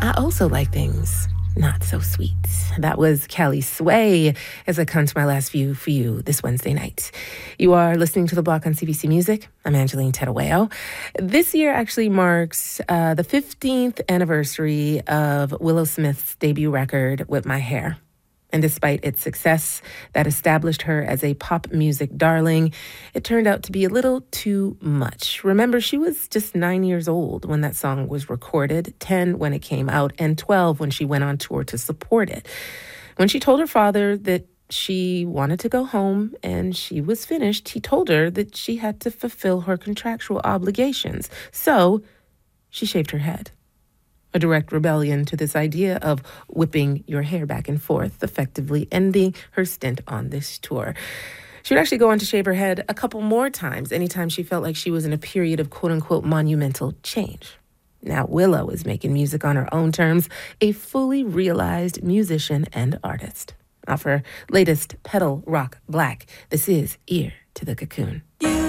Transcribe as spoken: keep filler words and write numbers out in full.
I also like things not so sweet. That was Kelly Sway as I come to my last view for you this Wednesday night. You are listening to The Block on C B C Music. I'm Angeline Tedaweo. This year actually marks uh, the fifteenth anniversary of Willow Smith's debut record, Whip My Hair. And despite its success that established her as a pop music darling, it turned out to be a little too much. Remember, she was just nine years old when that song was recorded, ten when it came out, and twelve when she went on tour to support it. When she told her father that she wanted to go home and she was finished, he told her that she had to fulfill her contractual obligations. So she shaved her head. A direct rebellion to this idea of whipping your hair back and forth, effectively ending her stint on this tour. She would actually go on to shave her head a couple more times, anytime she felt like she was in a period of quote-unquote monumental change. Now Willow is making music on her own terms, a fully realized musician and artist. Off her latest Pedal Rock Black, this is Ear to the Cocoon. You